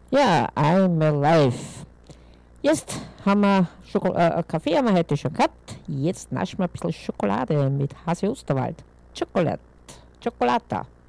Ja, I'm alive. Jetzt haben wir Kaffee haben wir heute schon gehabt. Jetzt naschen wir ein bisschen Schokolade mit Hase Osterwald. Schokolade. Chocolata.